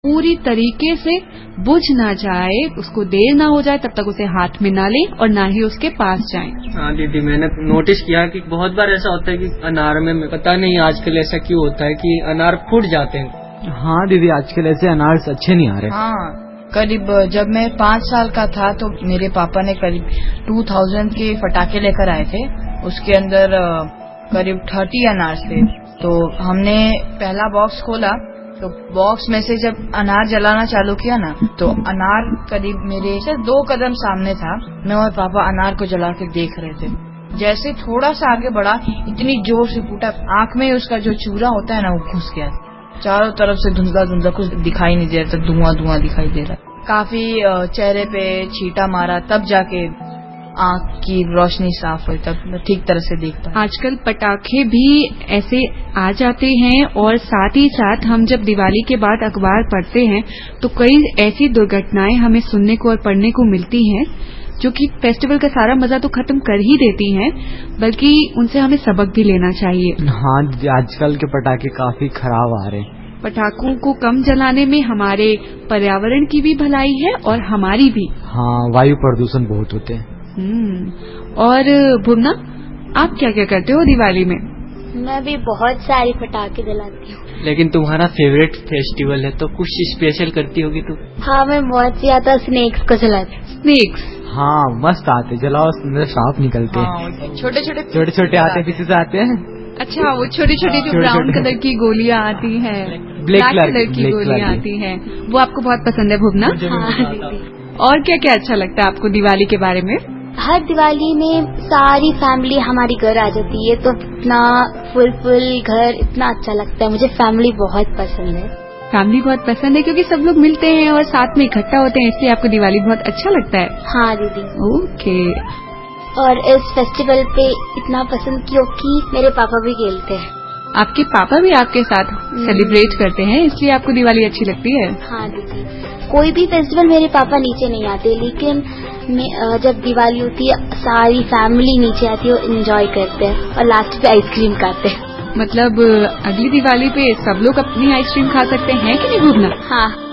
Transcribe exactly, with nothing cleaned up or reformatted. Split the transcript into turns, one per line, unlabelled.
पूरी तरीके से बुझ ना जाए, उसको देर ना हो जाए तब तक उसे हाथ में ना लें और ना ही उसके पास जाएं।
हाँ दीदी, मैंने नोटिस किया कि बहुत बार ऐसा होता है कि अनार में पता नहीं आजकल ऐसा क्यों होता है कि अनार फूट जाते हैं।
हाँ दीदी, आजकल ऐसे अनार अच्छे नहीं आ रहे।
हाँ, करीब जब मैं पाँच साल का था तो मेरे पापा ने करीब टू थाउजेंड के फटाके लेकर आए थे। उसके अंदर करीब थर्टी अनार थे। तो हमने पहला बॉक्स खोला तो बॉक्स में से जब अनार जलाना चालू किया ना, तो अनार करीब मेरे से दो कदम सामने था। मैं और पापा अनार को जला के देख रहे थे। जैसे थोड़ा सा आगे बढ़ा, इतनी जोर से फूटा, आंख में उसका जो चूरा होता है ना वो घुस गया। चारों तरफ से धुंधला धुंधला, कुछ दिखाई नहीं दे रहा था, धुआं धुआं दिखाई दे रहा। काफी चेहरे पे छींटा मारा, तब जाके आँख की रोशनी साफ हुई, तब ठीक तरह से देख पाए।
आजकल पटाखे भी ऐसे आ जाते हैं और साथ ही साथ हम जब दिवाली के बाद अखबार पढ़ते हैं तो कई ऐसी दुर्घटनाएं हमें सुनने को और पढ़ने को मिलती हैं जो कि फेस्टिवल का सारा मजा तो खत्म कर ही देती हैं, बल्कि उनसे हमें सबक भी लेना चाहिए।
हाँ, आजकल के पटाखे काफी खराब आ रहे हैं।
पटाखों को कम जलाने में हमारे पर्यावरण की भी भलाई है और हमारी भी।
हाँ, वायु प्रदूषण बहुत होते हैं।
हम्म और भुवना, आप क्या क्या करते हो दिवाली में?
मैं भी बहुत सारी पटाखे जलाती हूँ।
लेकिन तुम्हारा फेवरेट फेस्टिवल है तो कुछ स्पेशल करती होगी तुम?
हाँ, मैं बहुत ज्यादा स्नेक्स को जलाती हूँ।
स्नेक्स?
हाँ, मस्त आते, जलाओ सांप निकलते हैं।
हाँ, छोटे छोटे
छोटे छोटे आते पीछे से आते हैं।
अच्छा, वो छोटी छोटी जो ब्राउन कलर की गोलियां आती हैं, ब्लैक कलर की गोलियां आती हैं, वो आपको बहुत पसंद है भुवना?
हाँ,
और क्या क्या अच्छा लगता है आपको दिवाली के बारे में?
हर दिवाली में सारी फैमिली हमारी घर आ जाती है तो इतना फुल फुल घर, इतना अच्छा लगता है। मुझे फैमिली बहुत पसंद है।
फैमिली बहुत पसंद है क्योंकि सब लोग मिलते हैं और साथ में इकट्ठा होते हैं, इसलिए आपको दिवाली बहुत अच्छा लगता है?
हाँ दीदी।
ओके।
और इस फेस्टिवल पे इतना पसंद क्योंकि मेरे पापा भी खेलते हैं।
आपके पापा भी आपके साथ सेलिब्रेट करते हैं, इसलिए आपको दिवाली अच्छी लगती है?
हाँ दीदी, कोई भी फेस्टिवल मेरे पापा नीचे नहीं आते, लेकिन जब दिवाली होती है सारी फैमिली नीचे आती है, एंजॉय करते हैं और लास्ट पे आइसक्रीम खाते हैं।
मतलब अगली दिवाली पे सब लोग अपनी आइसक्रीम खा सकते हैं कि नहीं भुवना?
हाँ।